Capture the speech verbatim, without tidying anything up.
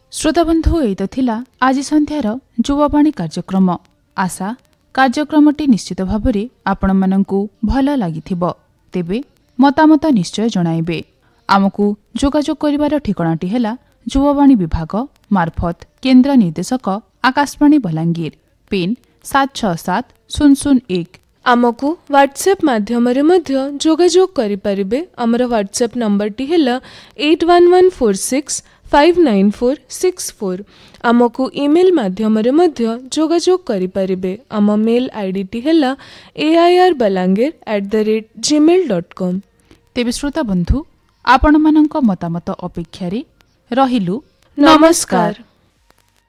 श्रोताबंधु एई तो थिला आज संध्यार युवावाणी कार्यक्रम। आशा कार्यक्रमटी निश्चित भावरे आपण मानंकु भल लागिथिबो। तेबे मतामत निश्चय जणाइबे। आमकु जोगाजोग करिवार ठिकाणाटी हेला युवावाणी विभाग मार्फत केन्द्र निर्देशक आकाशवाणी बलांगीर पिन सात छह सात शून्य शून्य एक। आमकु व्हाट्सएप माध्यम जोगाजोग करि परिबे। आमर व्हाट्सएप नंबर टी हेला eight one one four six five nine four six four. आमकु email माध्यम जोगाजोग करि परिबे। आम mail ID T Hella A I R Balangir at the rate Gmail dot com. तेबे श्रोता बंधु आपण मानक मतामत अपेक्षारे रहिलु। नमस्कार।